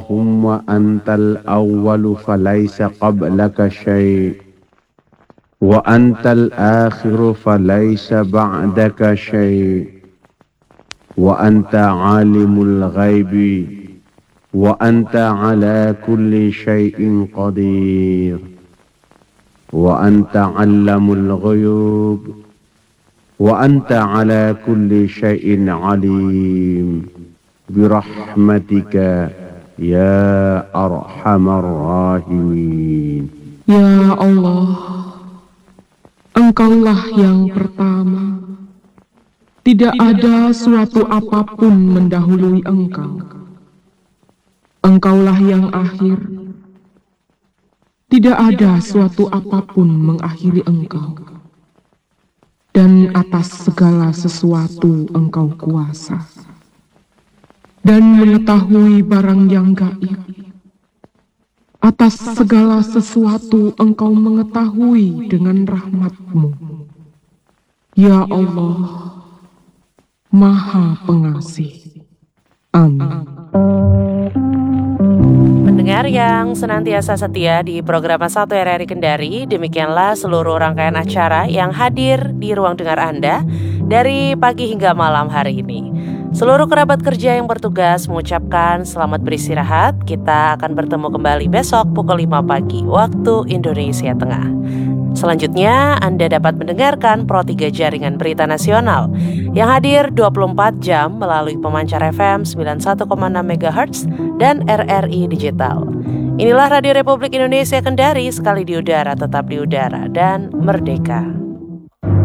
اللهم أنت الأول فليس قبلك شيء وأنت الآخر فليس بعدك شيء وأنت عالم الغيب وأنت على كل شيء قدير وأنت علم الغيوب وأنت على كل شيء عليم برحمتك يا أرحم الراحمين. Ya Allah, Engkaulah yang pertama. Tidak ada suatu apapun mendahului Engkau. Engkaulah yang akhir. Tidak ada suatu apapun mengakhiri Engkau. Dan atas segala sesuatu Engkau kuasa. Dan mengetahui barang yang gaib. Atas segala sesuatu Engkau mengetahui dengan rahmat-Mu. Ya Allah, Maha Pengasih. Amin. Pendengar yang senantiasa setia di program 1 RRI Kendari, demikianlah seluruh rangkaian acara yang hadir di ruang dengar Anda dari pagi hingga malam hari ini. Seluruh kerabat kerja yang bertugas mengucapkan selamat beristirahat. Kita akan bertemu kembali besok pukul 5 pagi waktu Indonesia Tengah. Selanjutnya, Anda dapat mendengarkan Pro 3 Jaringan Berita Nasional yang hadir 24 jam melalui pemancar FM 91,6 MHz dan RRI Digital. Inilah Radio Republik Indonesia Kendari, sekali di udara, tetap di udara, dan merdeka.